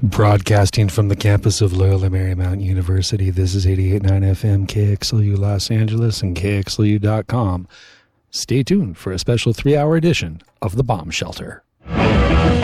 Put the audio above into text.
Broadcasting from the campus of Loyola Marymount University, this is 88.9 FM KXLU Los Angeles and KXLU.com. Stay tuned for a special 3-hour edition of The Bomb Shelter.